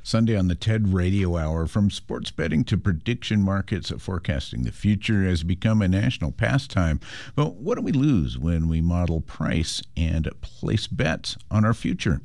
Sunday on the TED Radio Hour. From sports betting to prediction markets, forecasting the future has become a national pastime. But what do we lose when we model price and place bets on our future?